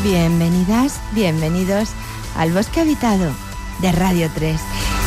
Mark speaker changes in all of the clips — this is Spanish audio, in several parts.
Speaker 1: Bienvenidas, bienvenidos al Bosque Habitado de Radio 3.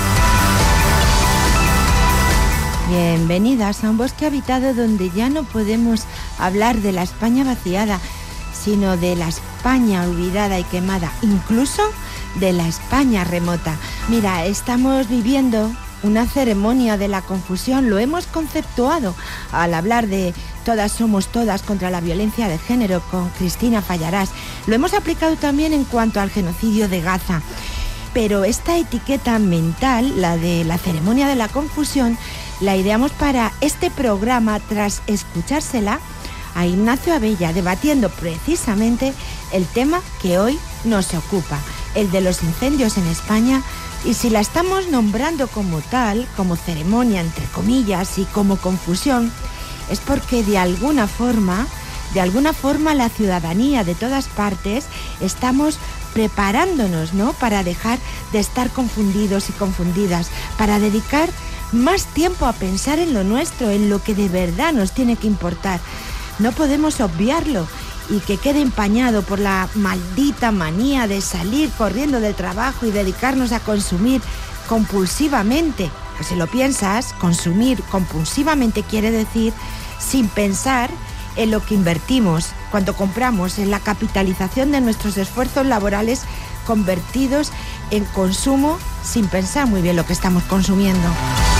Speaker 1: Bienvenidas a un bosque habitado donde ya no podemos hablar de la España vaciada, sino de la España olvidada y quemada, incluso de la España remota. Mira, estamos viviendo una ceremonia de la confusión, lo hemos conceptuado al hablar de Todas somos todas contra la violencia de género con Cristina Fallarás. Lo hemos aplicado también en cuanto al genocidio de Gaza. Pero esta etiqueta mental, la de la ceremonia de la confusión, la ideamos para este programa tras escuchársela a Ignacio Abella debatiendo precisamente el tema que hoy nos ocupa, el de los incendios en España. Y si la estamos nombrando como tal, como ceremonia entre comillas y como confusión, es porque de alguna forma la ciudadanía de todas partes estamos preparándonos, ¿no?, para dejar de estar confundidos y confundidas, para dedicar más tiempo a pensar en lo nuestro, en lo que de verdad nos tiene que importar. No podemos obviarlo y que quede empañado por la maldita manía de salir corriendo del trabajo y dedicarnos a consumir compulsivamente. Si lo piensas, consumir compulsivamente quiere decir sin pensar en lo que invertimos cuando compramos, en la capitalización de nuestros esfuerzos laborales convertidos en consumo sin pensar muy bien lo que estamos consumiendo.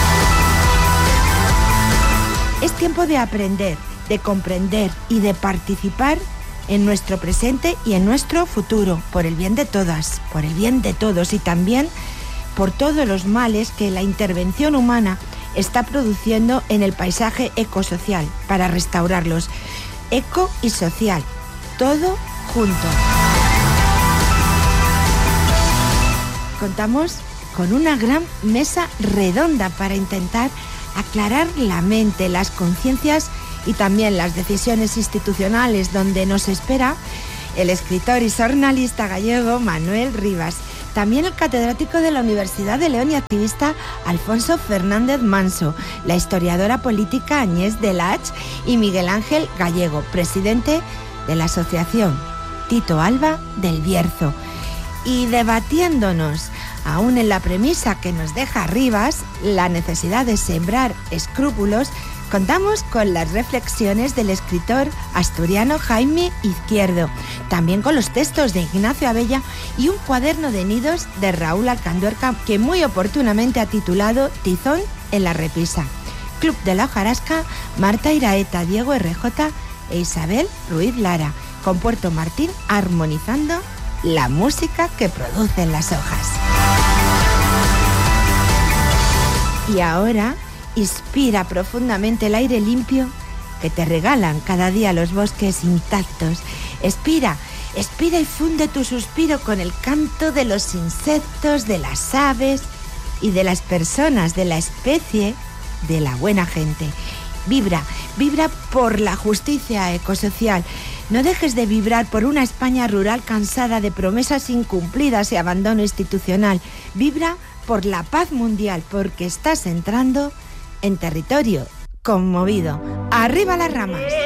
Speaker 1: Es tiempo de aprender, de comprender y de participar en nuestro presente y en nuestro futuro, por el bien de todas, por el bien de todos y también por todos los males que la intervención humana está produciendo en el paisaje ecosocial para restaurarlos. Eco y social, todo junto. Contamos con una gran mesa redonda para intentar aclarar la mente, las conciencias y también las decisiones institucionales, donde nos espera el escritor y jornalista gallego Manuel Rivas, también el catedrático de la Universidad de León y activista Alfonso Fernández Manso, la historiadora política Agnès Delage y Miguel Ángel Gallego, presidente de la Asociación Tito Alba del Bierzo. Y debatiéndonos, aún en la premisa que nos deja Rivas, la necesidad de sembrar escrúpulos, contamos con las reflexiones del escritor asturiano Jaime Izquierdo, también con los textos de Ignacio Abella y un cuaderno de nidos de Raúl Alcanduerca, que muy oportunamente ha titulado Tizón en la repisa. Club de la Hojarasca, Marta Iraeta, Diego RJ e Isabel Ruiz Lara, con Puerto Martín armonizando la música que producen las hojas. Y ahora inspira profundamente el aire limpio que te regalan cada día los bosques intactos. Expira y funde tu suspiro con el canto de los insectos, de las aves y de las personas, de la especie, de la buena gente. Vibra por la justicia ecosocial. No dejes de vibrar por una España rural cansada de promesas incumplidas y abandono institucional. Vibra por la paz mundial, porque estás entrando en territorio conmovido. ¡Arriba las ramas!